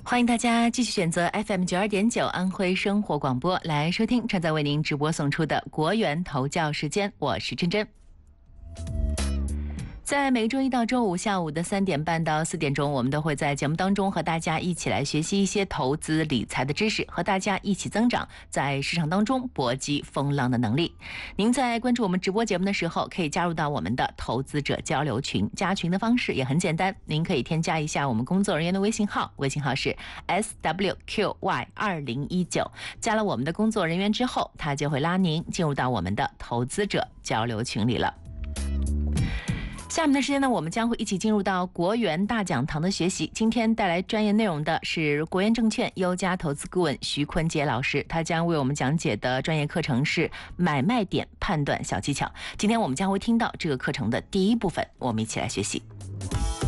欢迎大家继续选择 FM92.9安徽生活广播来收听正在为您直播送出的国元头教时间，我是珍珍。在每周一到周五下午的3点半到4点钟，我们都会在节目当中和大家一起来学习一些投资理财的知识，和大家一起增长在市场当中搏击风浪的能力。您在关注我们直播节目的时候，可以加入到我们的投资者交流群，加群的方式也很简单，您可以添加一下我们工作人员的微信号，微信号是 SWQY2019，加了我们的工作人员之后，他就会拉您进入到我们的投资者交流群里了。下面的时间呢，我们将会一起进入到国元大讲堂的学习。今天带来专业内容的是国元证券优家投资顾问徐坤杰老师，他将为我们讲解的专业课程是买卖点判断小技巧。今天我们将会听到这个课程的第一部分，我们一起来学习。